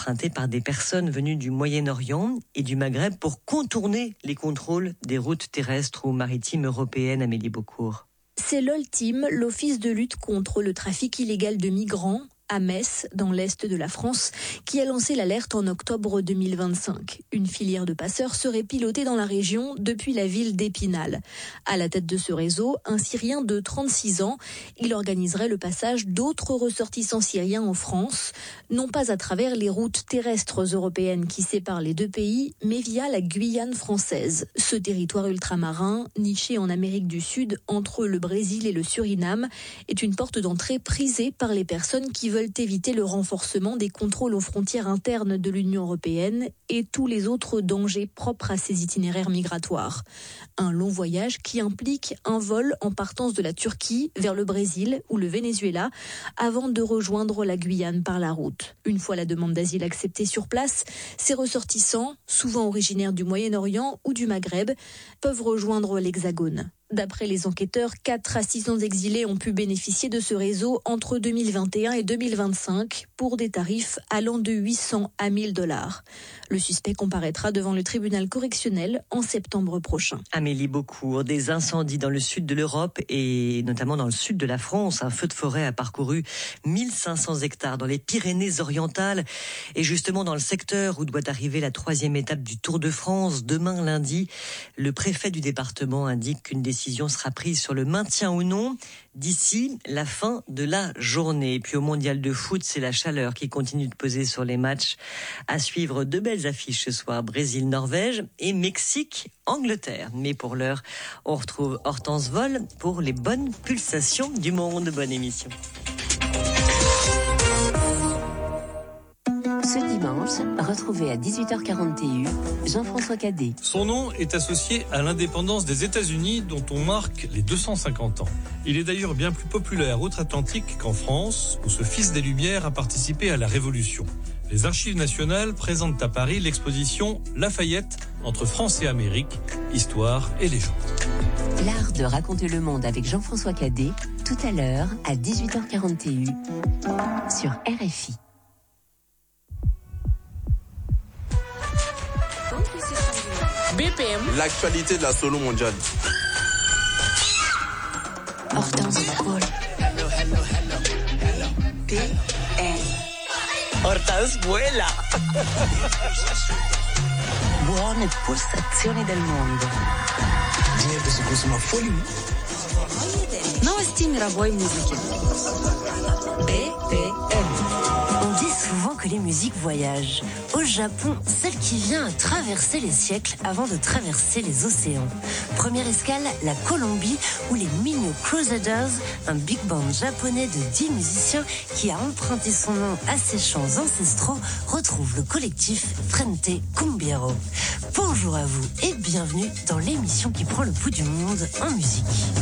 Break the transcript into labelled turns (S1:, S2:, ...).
S1: empruntées par des personnes venues du Moyen-Orient et du Maghreb pour contourner les contrôles des routes terrestres ou maritimes européennes, Amélie Beaucourt.
S2: C'est l'OLTIM, l'Office de lutte contre le trafic illégal de migrants, à Metz, dans l'est de la France, qui a lancé l'alerte en octobre 2025. Une filière de passeurs serait pilotée dans la région depuis la ville d'Épinal. À la tête de ce réseau, un Syrien de 36 ans. Il organiserait le passage d'autres ressortissants syriens en France, non pas à travers les routes terrestres européennes qui séparent les deux pays, mais via la Guyane française. Ce territoire ultramarin, niché en Amérique du Sud entre le Brésil et le Suriname, est une porte d'entrée prisée par les personnes qui veulent éviter le renforcement des contrôles aux frontières internes de l'Union européenne et tous les autres dangers propres à ces itinéraires migratoires. Un long voyage qui implique un vol en partance de la Turquie vers le Brésil ou le Venezuela avant de rejoindre la Guyane par la route. Une fois la demande d'asile acceptée sur place, ces ressortissants, souvent originaires du Moyen-Orient ou du Maghreb, peuvent rejoindre l'Hexagone. D'après les enquêteurs, 4 assistants exilés ont pu bénéficier de ce réseau entre 2021 et 2025 pour des tarifs allant de 800 à 1000 $. Le suspect comparaîtra devant le tribunal correctionnel en septembre prochain.
S1: Amélie Beaucourt, des incendies dans le sud de l'Europe et notamment dans le sud de la France. Un feu de forêt a parcouru 1500 hectares dans les Pyrénées-Orientales et justement dans le secteur où doit arriver la 3e étape du Tour de France. Demain lundi, le préfet du département indique qu'une décision sera prise sur le maintien ou non d'ici la fin de la journée. Et puis au mondial de foot, c'est la chaleur qui continue de peser sur les matchs. À suivre de belles affiches ce soir, Brésil-Norvège et Mexique-Angleterre. Mais pour l'heure, on retrouve Hortense Vol pour les bonnes pulsations du monde. Bonne émission.
S3: Ce dimanche, retrouvez à 18h40 TU Jean-François Cadet.
S4: Son nom est associé à l'indépendance des États-Unis dont on marque les 250 ans. Il est d'ailleurs bien plus populaire outre-Atlantique qu'en France, où ce fils des Lumières a participé à la Révolution. Les Archives nationales présentent à Paris l'exposition Lafayette entre France et Amérique, histoire et légende.
S3: L'art de raconter le monde avec Jean-François Cadet, tout à l'heure à 18h40 TU sur RFI.
S5: BPM,
S6: l'actualité de la solo mondiale.
S3: Hortense Vol.
S5: PM.
S1: Hortense vuela.
S3: Buone pulsazioni del mondo.
S5: Новости мировой музыки. BPM.
S3: On dit souvent que les musiques voyagent. Au Japon, celle qui vient à traverser les siècles avant de traverser les océans. Première escale, la Colombie, où les Minho Crusaders, un big band japonais de 10 musiciens qui a emprunté son nom à ses chants ancestraux, retrouve le collectif Frente Cumbiero. Bonjour à vous et bienvenue dans l'émission qui prend le pouls du monde en musique.